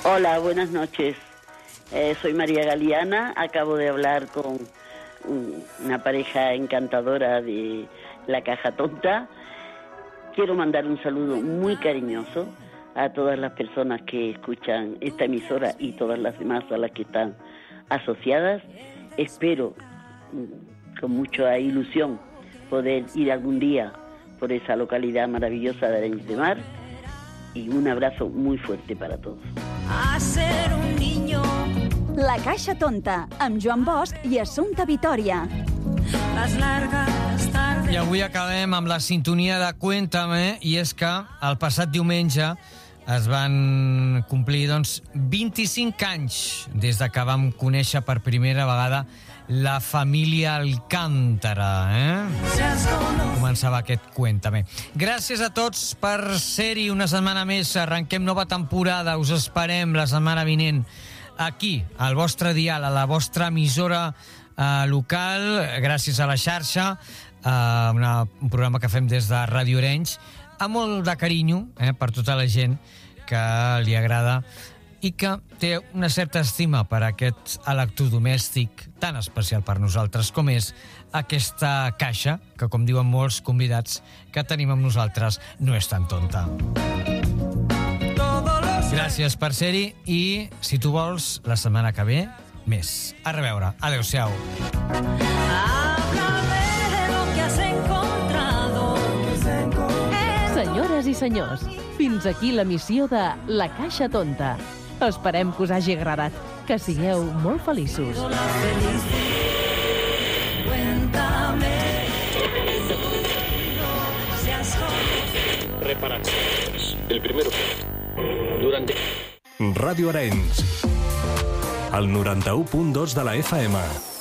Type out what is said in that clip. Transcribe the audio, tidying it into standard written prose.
Hola, buenas noches. Soy María Galeana. Acabo de hablar con una pareja encantadora de La Caja Tonta. Quiero mandar un saludo muy cariñoso a todas las personas que escuchan esta emisora y todas las demás a las que están asociadas. Espero con mucha ilusión poder ir algún día por esa localidad maravillosa de Arenys de Mar, y un abrazo muy fuerte para todos. A ser un niño. La Caixa Tonta, amb Joan Bosch i Assumpta Vitòria. Las largas tardes. I avui acabem amb la sintonia de Cuéntame, i és que el passat diumenge es van complir 25 anys des de que vam conèixer per primera vegada la família Alcántara. Començava aquest Cuéntame. Gràcies a tots per ser-hi una setmana més. Arrenquem nova temporada. Us esperem la setmana vinent aquí, al vostre dial, a la vostra emissora local, gràcies a la xarxa, un programa que fem des de Ràdio Arenys, amb molt de carinyo per tota la gent que li agrada i que té una certa estima per aquest electrodomèstic tan especial per nosaltres com és aquesta caixa, que, com diuen molts convidats que tenim amb nosaltres, no és tan tonta. Gràcies per ser-hi i, si tu vols, la setmana que ve, més. A reveure. Adéu-siau. Senyores i senyors, fins aquí l'emissió de La Caixa Tonta. Esperem que us hagi agradat, que sigueu molt feliços. Reparaciones. El primero. Durante... Ràdio Arenys, el 91.2 de la FM.